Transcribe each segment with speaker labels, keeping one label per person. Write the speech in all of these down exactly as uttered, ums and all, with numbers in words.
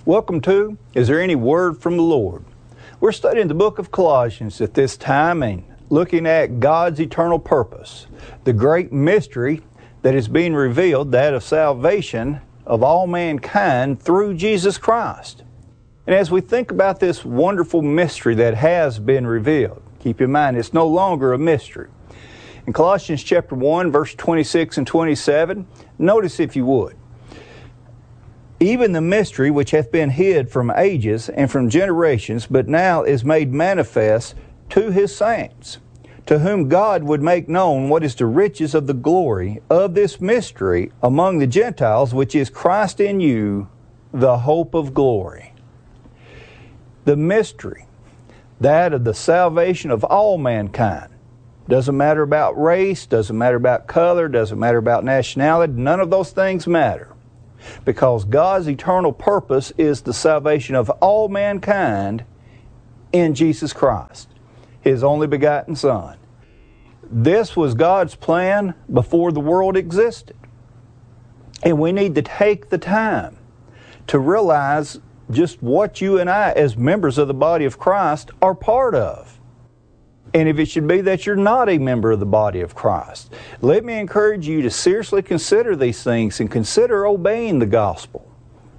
Speaker 1: Welcome to Is There Any Word from the Lord? We're studying the book of Colossians at this time and looking at God's eternal purpose, the great mystery that is being revealed, that of salvation of all mankind through Jesus Christ. And as we think about this wonderful mystery that has been revealed, keep in mind it's no longer a mystery. In Colossians chapter one, verse twenty-six and twenty-seven, notice if you would. Even the mystery which hath been hid from ages and from generations, but now is made manifest to his saints, to whom God would make known what is the riches of the glory of this mystery among the Gentiles, which is Christ in you, the hope of glory. The mystery, that of the salvation of all mankind. Doesn't matter about race, doesn't matter about color, doesn't matter about nationality, none of those things matter. Because God's eternal purpose is the salvation of all mankind in Jesus Christ, His only begotten Son. This was God's plan before the world existed. And we need to take the time to realize just what you and I, as members of the body of Christ, are part of. And if it should be that you're not a member of the body of Christ, let me encourage you to seriously consider these things and consider obeying the gospel.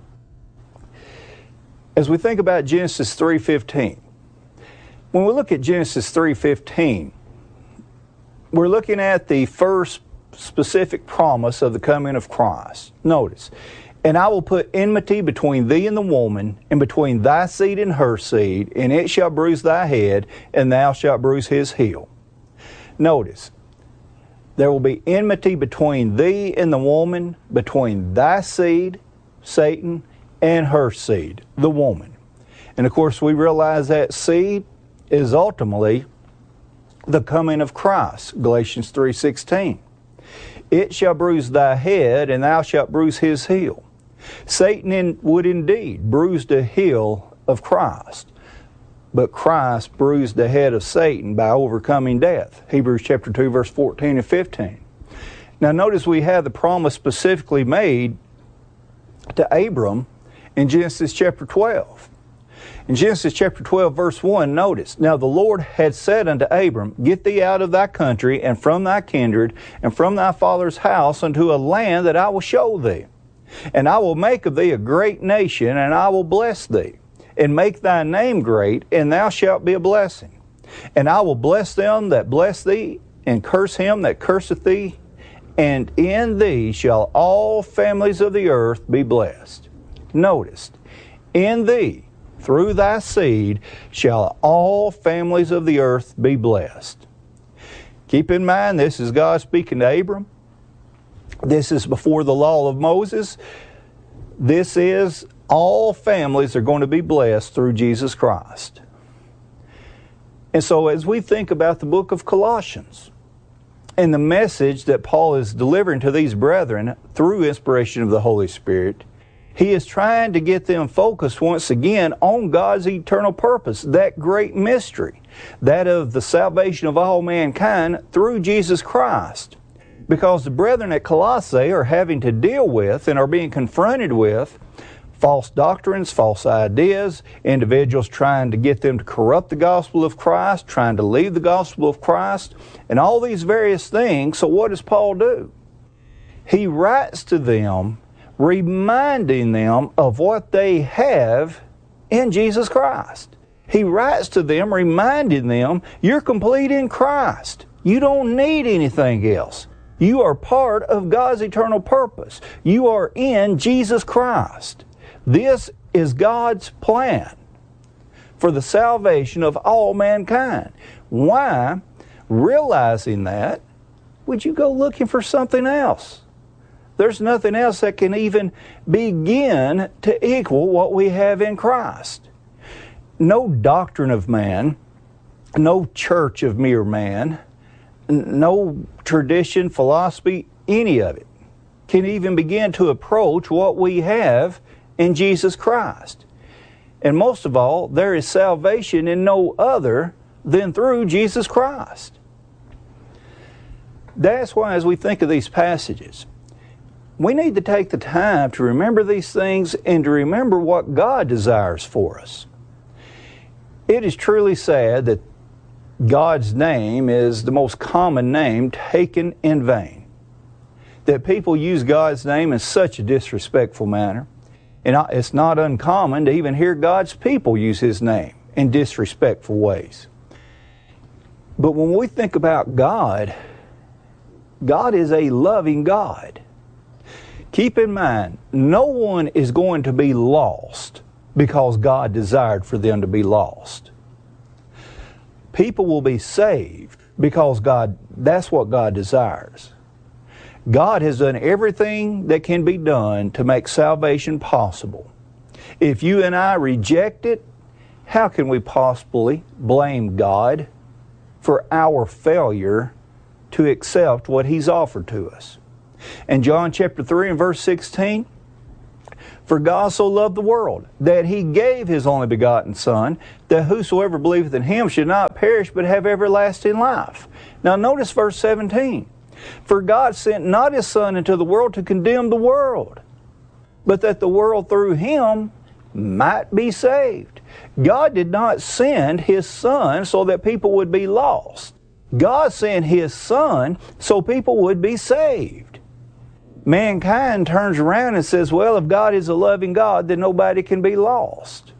Speaker 1: As we think about Genesis three fifteen, when we look at Genesis three fifteen, we're looking at the first specific promise of the coming of Christ. Notice, and I will put enmity between thee and the woman, and between thy seed and her seed, and it shall bruise thy head, and thou shalt bruise his heel. Notice, there will be enmity between thee and the woman, between thy seed, Satan, and her seed, the woman. And of course, we realize that seed is ultimately the coming of Christ, Galatians three sixteen. It shall bruise thy head, and thou shalt bruise his heel. Satan in, would indeed bruise the heel of Christ, but Christ bruised the head of Satan by overcoming death. Hebrews chapter two, verse fourteen and fifteen. Now notice we have the promise specifically made to Abram in Genesis chapter twelve. In Genesis chapter twelve, verse one, notice, now the Lord had said unto Abram, get thee out of thy country, and from thy kindred, and from thy father's house, unto a land that I will show thee. And I will make of thee a great nation, and I will bless thee, and make thy name great, and thou shalt be a blessing. And I will bless them that bless thee, and curse him that curseth thee, and in thee shall all families of the earth be blessed. Notice, in thee, through thy seed, shall all families of the earth be blessed. Keep in mind, this is God speaking to Abram. This is before the law of Moses. This is all families are going to be blessed through Jesus Christ. And so as we think about the book of Colossians and the message that Paul is delivering to these brethren through inspiration of the Holy Spirit, he is trying to get them focused once again on God's eternal purpose, that great mystery, that of the salvation of all mankind through Jesus Christ. Because the brethren at Colossae are having to deal with and are being confronted with false doctrines, false ideas, individuals trying to get them to corrupt the gospel of Christ, trying to leave the gospel of Christ, and all these various things. So what does Paul do? He writes to them, reminding them of what they have in Jesus Christ. He writes to them, reminding them, you're complete in Christ. You don't need anything else. You are part of God's eternal purpose. You are in Jesus Christ. This is God's plan for the salvation of all mankind. Why, realizing that, would you go looking for something else? There's nothing else that can even begin to equal what we have in Christ. No doctrine of man, no church of mere man, no tradition, philosophy, any of it can even begin to approach what we have in Jesus Christ. And most of all, there is salvation in no other than through Jesus Christ. That's why as we think of these passages, we need to take the time to remember these things and to remember what God desires for us. It is truly sad that God's name is the most common name taken in vain. That people use God's name in such a disrespectful manner. And it's not uncommon to even hear God's people use His name in disrespectful ways. But when we think about God, God is a loving God. Keep in mind, no one is going to be lost because God desired for them to be lost. People will be saved because God, that's what God desires. God has done everything that can be done to make salvation possible. If you and I reject it, how can we possibly blame God for our failure to accept what He's offered to us? In John chapter three and verse sixteen, for God so loved the world that He gave His only begotten Son, that whosoever believeth in Him should not perish but have everlasting life. Now notice verse seventeen. For God sent not His Son into the world to condemn the world, but that the world through Him might be saved. God did not send His Son so that people would be lost. God sent His Son so people would be saved. Mankind turns around and says, well, if God is a loving God, then nobody can be lost.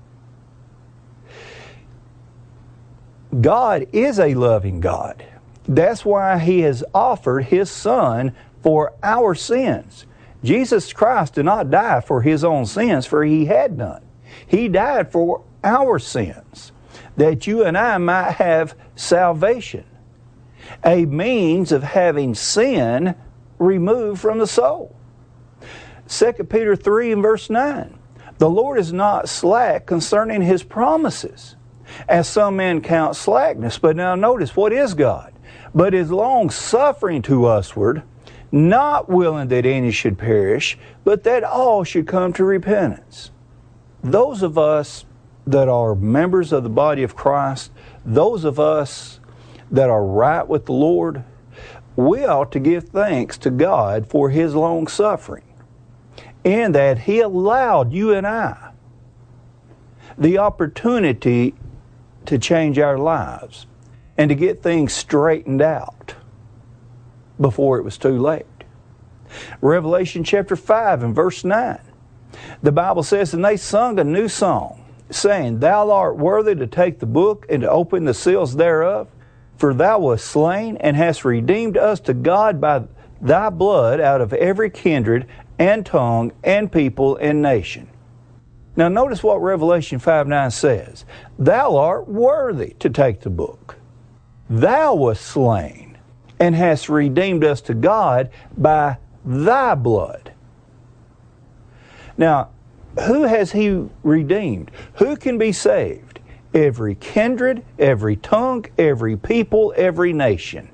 Speaker 1: God is a loving God. That's why He has offered His Son for our sins. Jesus Christ did not die for His own sins, for He had none. He died for our sins, that you and I might have salvation, a means of having sin removed from the soul. Second Peter three and verse nine, the Lord is not slack concerning His promises, as some men count slackness. But now notice, what is God? But is long-suffering to usward, not willing that any should perish, but that all should come to repentance. Those of us that are members of the body of Christ, those of us that are right with the Lord, we ought to give thanks to God for His long-suffering, and that He allowed you and I the opportunity to change our lives and to get things straightened out before it was too late. Revelation chapter five and verse nine, the Bible says, and they sung a new song, saying, Thou art worthy to take the book and to open the seals thereof, for Thou wast slain and hast redeemed us to God by Thy blood out of every kindred and tongue and people and nation. Now notice what Revelation five nine says. Thou art worthy to take the book. Thou wast slain and hast redeemed us to God by Thy blood. Now, who has He redeemed? Who can be saved? Every kindred, every tongue, every people, every nation.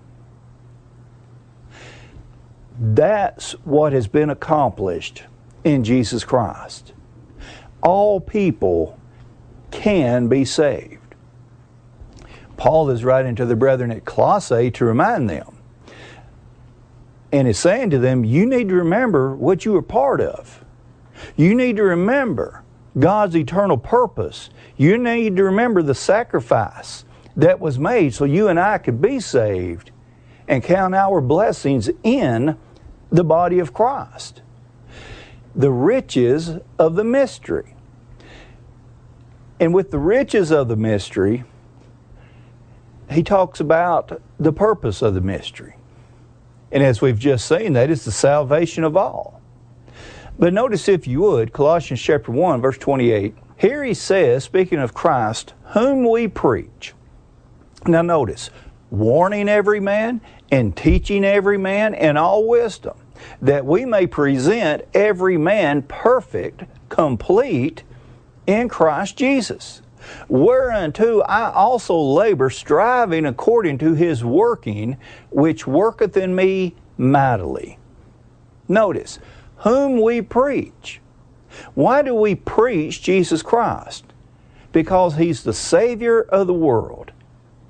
Speaker 1: That's what has been accomplished in Jesus Christ. All people can be saved. Paul is writing to the brethren at Colossae to remind them. And is saying to them, you need to remember what you were part of. You need to remember God's eternal purpose. You need to remember the sacrifice that was made so you and I could be saved and count our blessings in the body of Christ. The riches of the mystery. And with the riches of the mystery, he talks about the purpose of the mystery. And as we've just seen, that is the salvation of all. But notice, if you would, Colossians chapter one, verse twenty-eight. Here he says, speaking of Christ, whom we preach. Now notice, warning every man and teaching every man in all wisdom, that we may present every man perfect, complete in Christ Jesus. Whereunto I also labor, striving according to His working, which worketh in me mightily. Notice, whom we preach. Why do we preach Jesus Christ? Because He's the Savior of the world.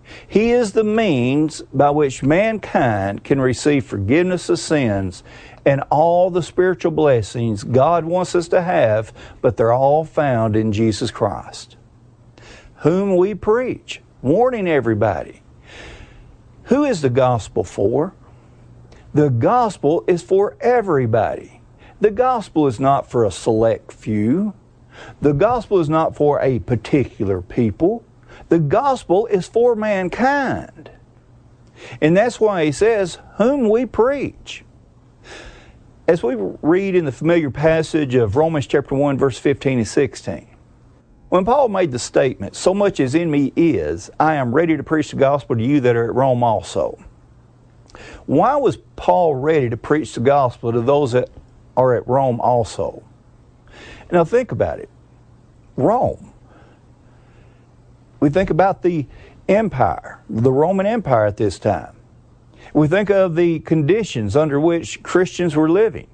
Speaker 1: He is the means by which mankind can receive forgiveness of sins and all the spiritual blessings God wants us to have, but they're all found in Jesus Christ, whom we preach, warning everybody. Who is the gospel for? The gospel is for everybody. The gospel is not for a select few. The gospel is not for a particular people. The gospel is for mankind. And that's why he says, whom we preach. As we read in the familiar passage of Romans chapter one, verse fifteen and sixteen, when Paul made the statement, so much as in me is, I am ready to preach the gospel to you that are at Rome also. Why was Paul ready to preach the gospel to those that are at Rome also? Now think about it. Rome. We think about the empire, the Roman Empire at this time. We think of the conditions under which Christians were living.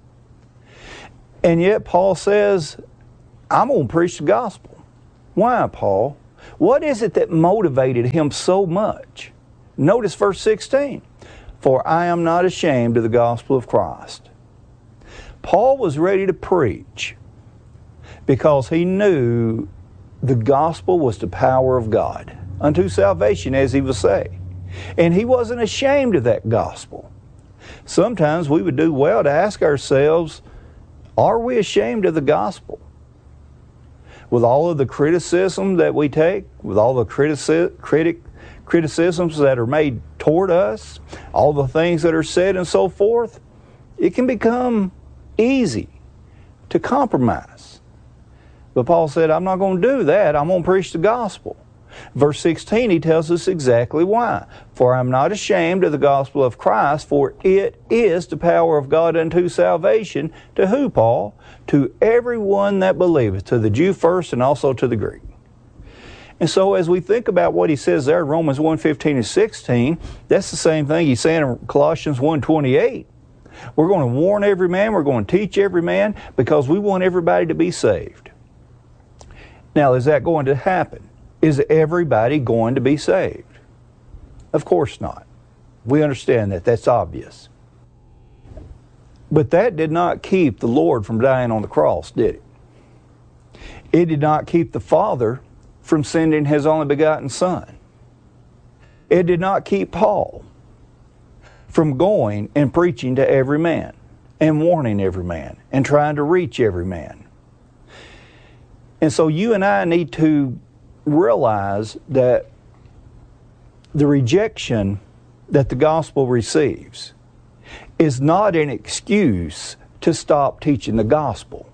Speaker 1: And yet Paul says, I'm going to preach the gospel. Why, Paul? What is it that motivated him so much? Notice verse sixteen. For I am not ashamed of the gospel of Christ. Paul was ready to preach because he knew the gospel was the power of God unto salvation, as he would say. And he wasn't ashamed of that gospel. Sometimes we would do well to ask ourselves, are we ashamed of the gospel? With all of the criticism that we take, with all the critici- critic, criticisms that are made toward us, all the things that are said and so forth, it can become easy to compromise. But Paul said, I'm not going to do that. I'm going to preach the gospel. Verse sixteen, he tells us exactly why. For I'm not ashamed of the gospel of Christ, for it is the power of God unto salvation. To who, Paul? To everyone that believeth, to the Jew first and also to the Greek. And so as we think about what he says there in Romans one fifteen and sixteen, that's the same thing he's saying in Colossians one twenty-eight. We're going to warn every man, we're going to teach every man, because we want everybody to be saved. Now, is that going to happen? Is everybody going to be saved? Of course not. We understand that. That's obvious. But that did not keep the Lord from dying on the cross, did it? It did not keep the Father from sending His only begotten Son. It did not keep Paul from going and preaching to every man and warning every man and trying to reach every man. And so you and I need to realize that the rejection that the gospel receives is not an excuse to stop teaching the gospel.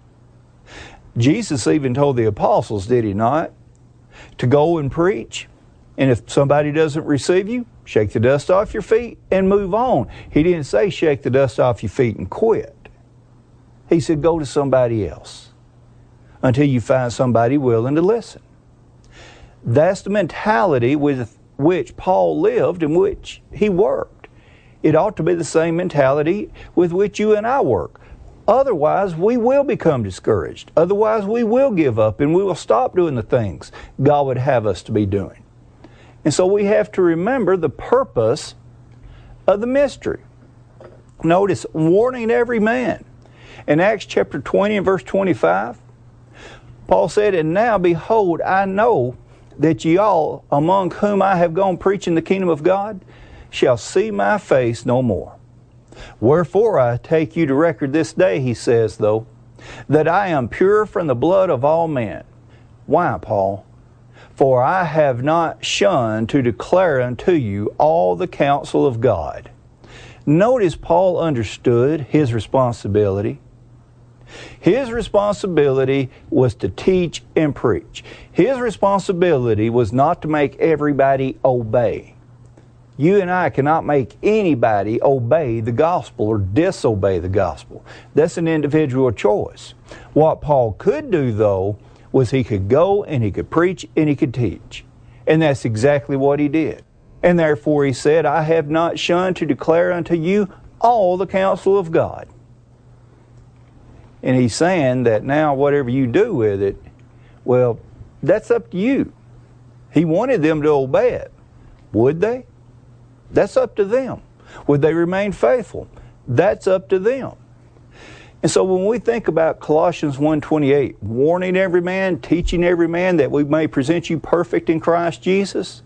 Speaker 1: Jesus even told the apostles, did he not, to go and preach, and if somebody doesn't receive you, shake the dust off your feet and move on. He didn't say shake the dust off your feet and quit. He said go to somebody else until you find somebody willing to listen. That's the mentality with which Paul lived and which he worked. It ought to be the same mentality with which you and I work. Otherwise, we will become discouraged. Otherwise, we will give up and we will stop doing the things God would have us to be doing. And so we have to remember the purpose of the mystery. Notice, warning every man. In Acts chapter twenty and verse twenty-five, Paul said, and now behold, I know that ye all, among whom I have gone preaching the kingdom of God, shall see my face no more. Wherefore I take you to record this day, he says, though, that I am pure from the blood of all men. Why, Paul? For I have not shunned to declare unto you all the counsel of God. Notice Paul understood his responsibility. His responsibility was to teach and preach. His responsibility was not to make everybody obey. You and I cannot make anybody obey the gospel or disobey the gospel. That's an individual choice. What Paul could do, though, was he could go and he could preach and he could teach. And that's exactly what he did. And therefore he said, I have not shunned to declare unto you all the counsel of God. And he's saying that now whatever you do with it, well, that's up to you. He wanted them to obey it. Would they? That's up to them. Would they remain faithful? That's up to them. And so when we think about Colossians one twenty-eight, warning every man, teaching every man that we may present you perfect in Christ Jesus,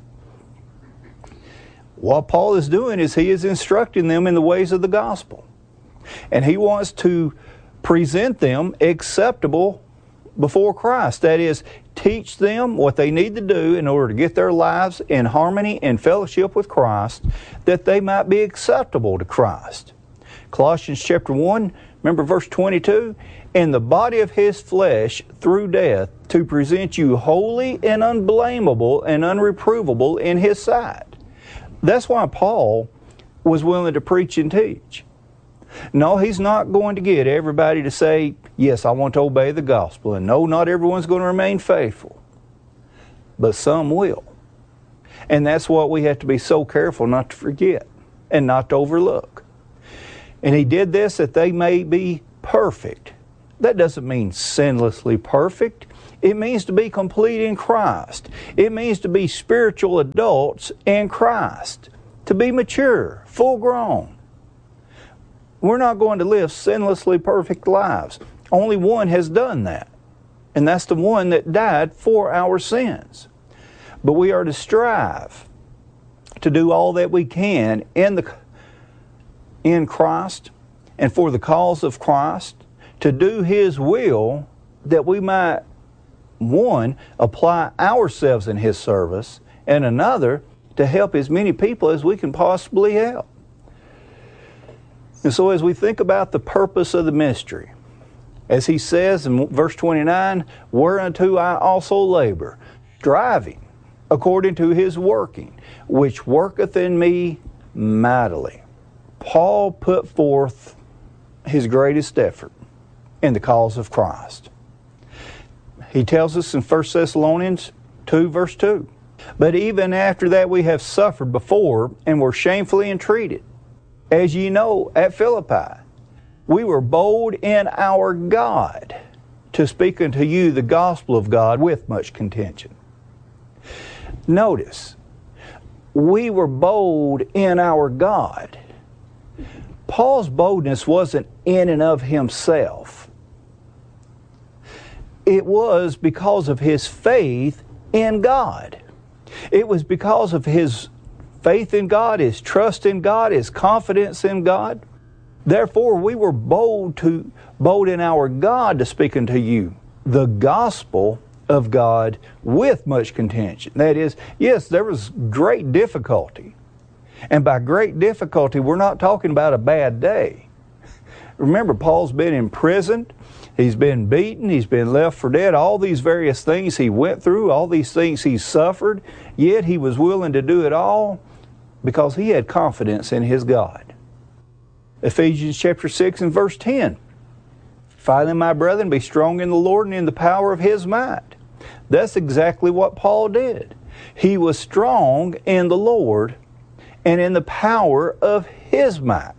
Speaker 1: what Paul is doing is he is instructing them in the ways of the gospel. And he wants to present them acceptable before Christ. That is, teach them what they need to do in order to get their lives in harmony and fellowship with Christ, that they might be acceptable to Christ. Colossians chapter one, remember verse twenty-two? In the body of His flesh through death, to present you holy and unblameable and unreprovable in His sight. That's why Paul was willing to preach and teach. No, he's not going to get everybody to say, yes, I want to obey the gospel. And no, not everyone's going to remain faithful. But some will. And that's what we have to be so careful not to forget and not to overlook. And he did this that they may be perfect. That doesn't mean sinlessly perfect. It means to be complete in Christ. It means to be spiritual adults in Christ. To be mature, full grown. We're not going to live sinlessly perfect lives. Only one has done that. And that's the one that died for our sins. But we are to strive to do all that we can in the in Christ and for the cause of Christ, to do His will, that we might, one, apply ourselves in His service, and another, to help as many people as we can possibly help. And so as we think about the purpose of the ministry, as he says in verse twenty-nine, whereunto I also labor, striving according to His working, which worketh in me mightily. Paul put forth his greatest effort in the cause of Christ. He tells us in First Thessalonians two verse two, but even after that we have suffered before and were shamefully entreated. As ye know, at Philippi, we were bold in our God to speak unto you the gospel of God with much contention. Notice, we were bold in our God. Paul's boldness wasn't in and of himself. It was because of his faith in God. It was because of his faith in God, his trust in God, his confidence in God. Therefore, we were bold to bold in our God to speak unto you the gospel of God with much contention. That is, yes, there was great difficulty. And by great difficulty, we're not talking about a bad day. Remember, Paul's been imprisoned. He's been beaten. He's been left for dead. All these various things he went through, all these things he suffered, yet he was willing to do it all because he had confidence in his God. Ephesians chapter six and verse ten. Finally, my brethren, be strong in the Lord and in the power of His might. That's exactly what Paul did. He was strong in the Lord and in the power of His might.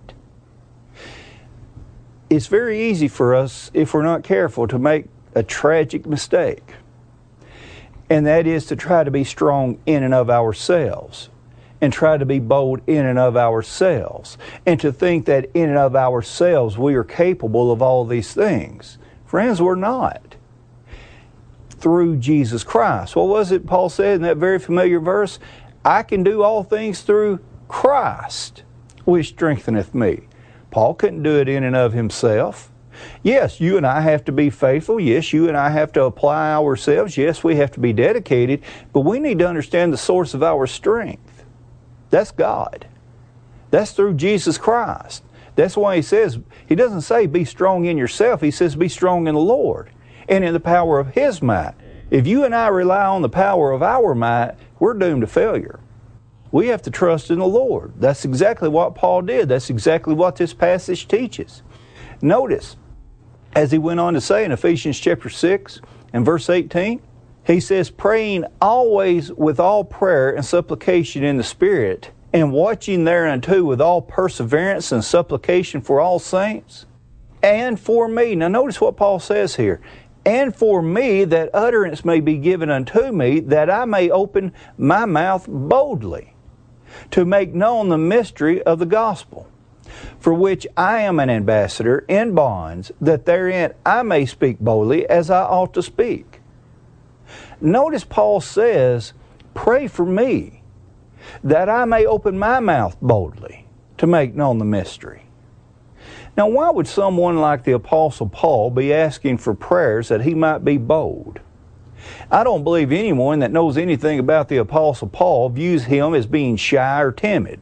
Speaker 1: It's very easy for us, if we're not careful, to make a tragic mistake. And that is to try to be strong in and of ourselves. And try to be bold in and of ourselves. And to think that in and of ourselves we are capable of all these things. Friends, we're not. Through Jesus Christ. What was it Paul said in that very familiar verse? I can do all things through Christ, which strengtheneth me. Paul couldn't do it in and of himself. Yes, you and I have to be faithful. Yes, you and I have to apply ourselves. Yes, we have to be dedicated. But we need to understand the source of our strength. That's God. That's through Jesus Christ. That's why he says, he doesn't say be strong in yourself. He says be strong in the Lord and in the power of His might. If you and I rely on the power of our might, we're doomed to failure. We have to trust in the Lord. That's exactly what Paul did. That's exactly what this passage teaches. Notice, as he went on to say in Ephesians chapter six and verse eighteen, he says, praying always with all prayer and supplication in the Spirit, and watching thereunto with all perseverance and supplication for all saints, and for me. Now notice what Paul says here, and for me that utterance may be given unto me, that I may open my mouth boldly, to make known the mystery of the gospel, for which I am an ambassador in bonds, that therein I may speak boldly as I ought to speak. Notice Paul says, pray for me, that I may open my mouth boldly to make known the mystery. Now, why would someone like the Apostle Paul be asking for prayers that he might be bold? I don't believe anyone that knows anything about the Apostle Paul views him as being shy or timid.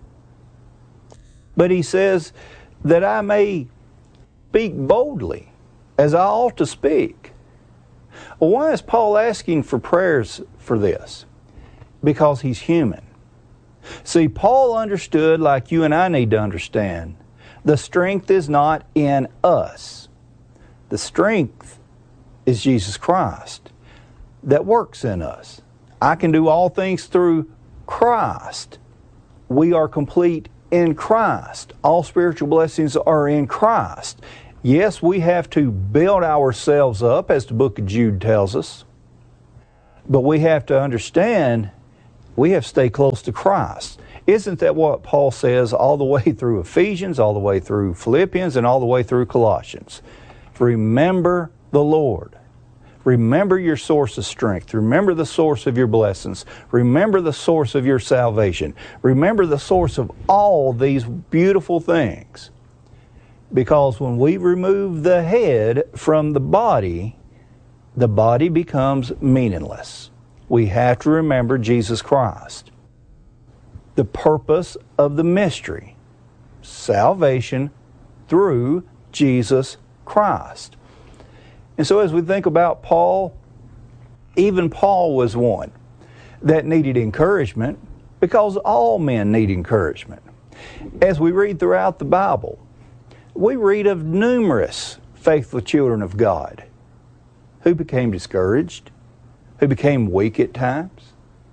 Speaker 1: But he says that I may speak boldly as I ought to speak. Well, why is Paul asking for prayers for this? Because he's human. See, Paul understood, like you and I need to understand, the strength is not in us. The strength is Jesus Christ that works in us. I can do all things through Christ. We are complete in Christ. All spiritual blessings are in Christ. Yes, we have to build ourselves up, as the book of Jude tells us, but we have to understand we have to stay close to Christ. Isn't that what Paul says all the way through Ephesians, all the way through Philippians, and all the way through Colossians? Remember the Lord. Remember your source of strength. Remember the source of your blessings. Remember the source of your salvation. Remember the source of all these beautiful things. Because when we remove the head from the body, the body becomes meaningless. We have to remember Jesus Christ. The purpose of the mystery, salvation through Jesus Christ. And so as we think about Paul, even Paul was one that needed encouragement, because all men need encouragement. As we read throughout the Bible, we read of numerous faithful children of God who became discouraged, who became weak at times.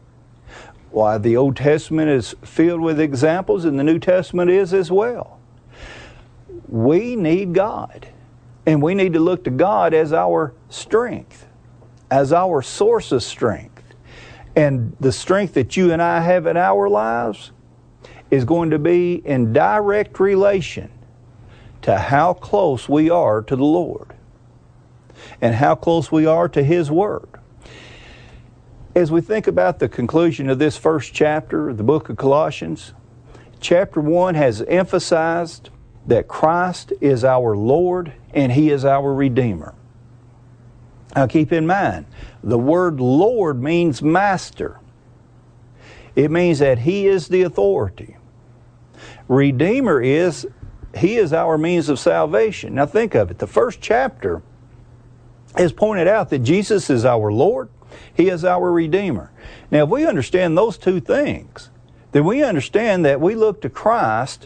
Speaker 1: Why, the Old Testament is filled with examples, and the New Testament is as well. We need God, and we need to look to God as our strength, as our source of strength. And the strength that you and I have in our lives is going to be in direct relation to how close we are to the Lord and how close we are to His Word. As we think about the conclusion of this first chapter of the book of Colossians, chapter one has emphasized that Christ is our Lord and He is our Redeemer. Now keep in mind, the word Lord means master. It means that He is the authority. Redeemer is, He is our means of salvation. Now think of it. The first chapter has pointed out that Jesus is our Lord. He is our Redeemer. Now, if we understand those two things, then we understand that we look to Christ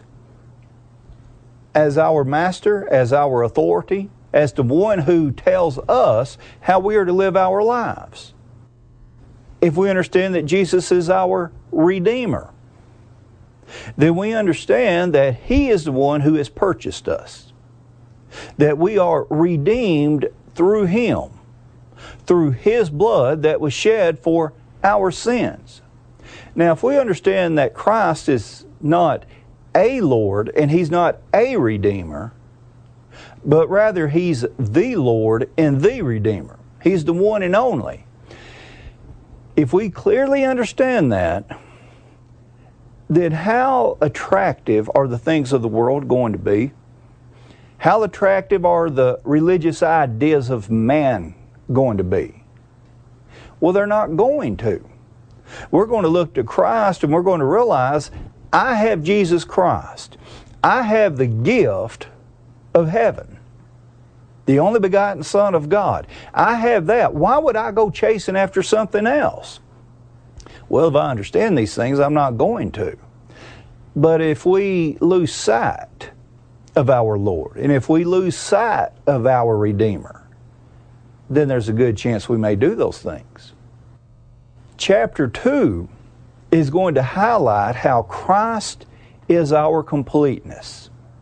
Speaker 1: as our master, as our authority, as the one who tells us how we are to live our lives. If we understand that Jesus is our Redeemer, then we understand that He is the one who has purchased us, that we are redeemed through Him, through His blood that was shed for our sins. Now, if we understand that Christ is not a Lord and He's not a Redeemer, but rather He's the Lord and the Redeemer, He's the one and only. If we clearly understand that, then how attractive are the things of the world going to be? How attractive are the religious ideas of man going to be? Well, they're not going to. We're going to look to Christ and we're going to realize, I have Jesus Christ. I have the gift of heaven, the only begotten Son of God. I have that. Why would I go chasing after something else? Well, if I understand these things, I'm not going to. But if we lose sight of our Lord, and if we lose sight of our Redeemer, then there's a good chance we may do those things. Chapter two is going to highlight how Christ is our completeness.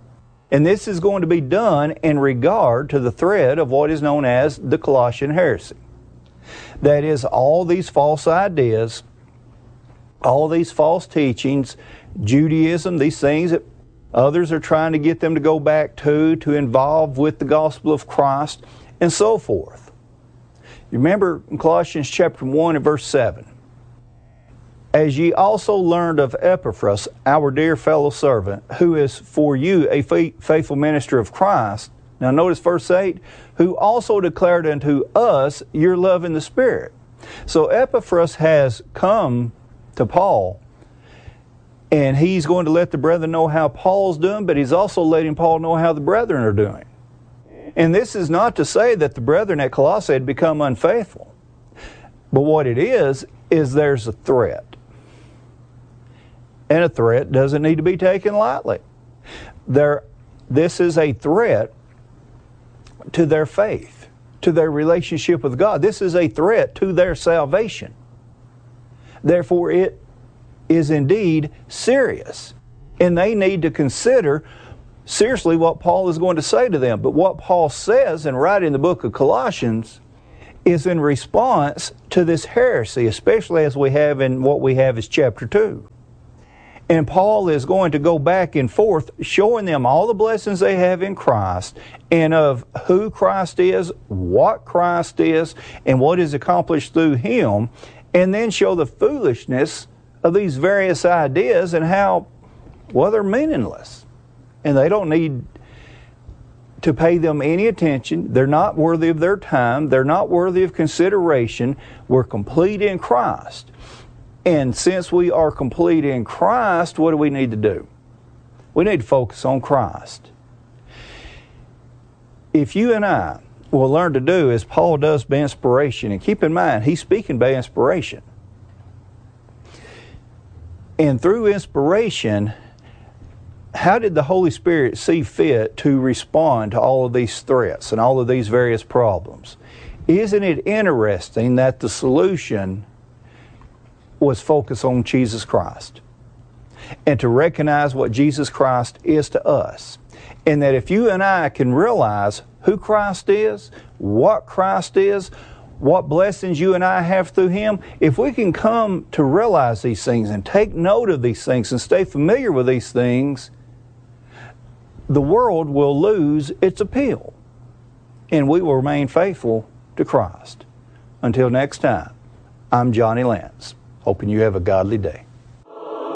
Speaker 1: And this is going to be done in regard to the threat of what is known as the Colossian heresy. That is, all these false ideas, all these false teachings, Judaism, these things that others are trying to get them to go back to, to involve with the gospel of Christ, and so forth. You remember in Colossians chapter one and verse seven, as ye also learned of Epaphras, our dear fellow servant, who is for you a faithful minister of Christ. Now notice verse eight, who also declared unto us your love in the Spirit. So Epaphras has come to Paul, and he's going to let the brethren know how Paul's doing, but he's also letting Paul know how the brethren are doing. And this is not to say that the brethren at Colossae had become unfaithful. But what it is, is there's a threat. And a threat doesn't need to be taken lightly. There, this is a threat to their faith, to their relationship with God. This is a threat to their salvation. Therefore, it is indeed serious. And they need to consider seriously what Paul is going to say to them. But what Paul says, and right in the book of Colossians, is in response to this heresy, especially as we have in what we have is chapter two. And Paul is going to go back and forth, showing them all the blessings they have in Christ, and of who Christ is, what Christ is, and what is accomplished through Him, and then show the foolishness of these various ideas and how, well, they're meaningless. And they don't need to pay them any attention. They're not worthy of their time. They're not worthy of consideration. We're complete in Christ. And since we are complete in Christ, what do we need to do? We need to focus on Christ. If you and I will learn to do as Paul does by inspiration, and keep in mind, he's speaking by inspiration. And through inspiration, how did the Holy Spirit see fit to respond to all of these threats and all of these various problems? Isn't it interesting that the solution was focused on Jesus Christ, and to recognize what Jesus Christ is to us, and that if you and I can realize who Christ is, what Christ is, what blessings you and I have through Him, if we can come to realize these things and take note of these things and stay familiar with these things, the world will lose its appeal, and we will remain faithful to Christ. Until next time, I'm Johnny Lance. Hoping you have a godly day.